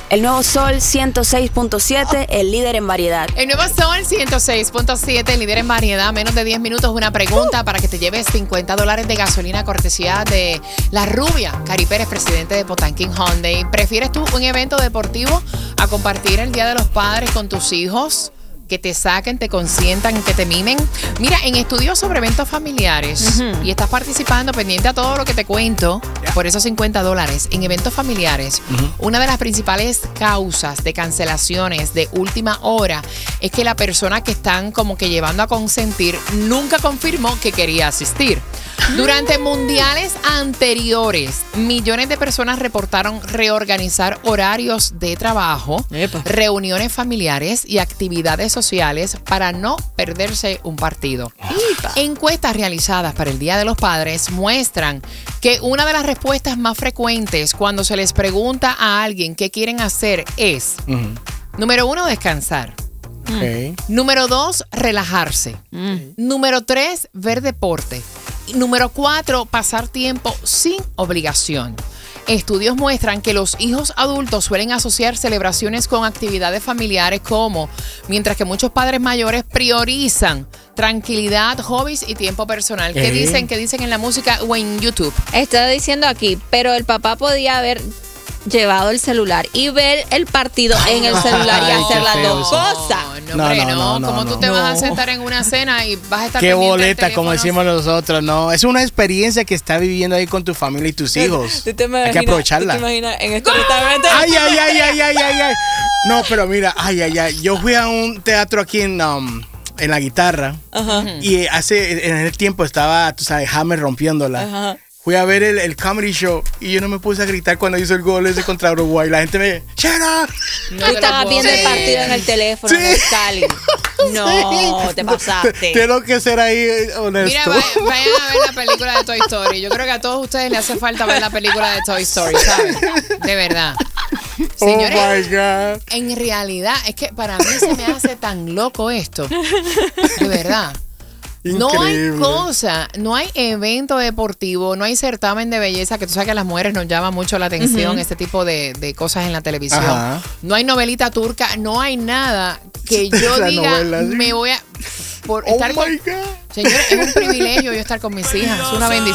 El Nuevo Sol 106.7, el líder en variedad. El Nuevo Sol 106.7, el líder en variedad. Menos de 10 minutos, una pregunta para que te lleves $50 de gasolina cortesía de La Rubia. Cari Pérez, presidente de Potanquín Hyundai. ¿Prefieres tú un evento deportivo a compartir el Día de los Padres con tus hijos? Que te saquen, te consientan, que te mimen. Mira, en estudios sobre eventos familiares, y estás participando pendiente a todo lo que te cuento, por esos $50, en eventos familiares, una de las principales causas de cancelaciones de última hora es que la persona que están como que llevando a consentir nunca confirmó que quería asistir. Durante mundiales anteriores, millones de personas reportaron reorganizar horarios de trabajo, reuniones familiares y actividades sociales para no perderse un partido. Encuestas realizadas para el Día de los Padres muestran que una de las respuestas más frecuentes cuando se les pregunta a alguien qué quieren hacer es, número 1, descansar. Número 2, relajarse. Número 3, ver deporte. Número 4, pasar tiempo sin obligación. Estudios muestran que los hijos adultos suelen asociar celebraciones con actividades familiares mientras que muchos padres mayores priorizan tranquilidad, hobbies y tiempo personal. ¿Qué dicen en la música o en YouTube? Está diciendo aquí, pero el papá podía haber llevado el celular y ver el partido en el celular y hacer las dos cosas. No. ¿Cómo tú te vas a sentar en una cena y vas a estar qué pendiente boleta, del como decimos nosotros? No, es una experiencia que estás viviendo ahí con tu familia y tus hijos. Hay que aprovecharla. ¿Tú te imaginas en este restaurante? Ay. No, pero mira, yo fui a un teatro aquí en la guitarra. Y en el tiempo estaba, tú sabes, Hammer rompiéndola. Fui a ver el comedy show y yo no me puse a gritar cuando hizo el gol ese contra Uruguay. La gente me... ¡Shut up! Tú estabas viendo el partido en el teléfono en el Cali. No, te pasaste. Tengo que ser ahí honesto. Mira, vayan a ver la película de Toy Story. Yo creo que a todos ustedes les hace falta ver la película de Toy Story, ¿sabes? De verdad. Señores, oh my God. En realidad, es que para mí se me hace tan loco esto. De verdad. Increíble. No hay evento deportivo, no hay certamen de belleza, que tú sabes que a las mujeres nos llama mucho la atención este tipo de cosas en la televisión. No hay novelita turca, no hay nada que yo diga, me voy a... Señores, es un privilegio yo estar con mis hijas, es una bendición.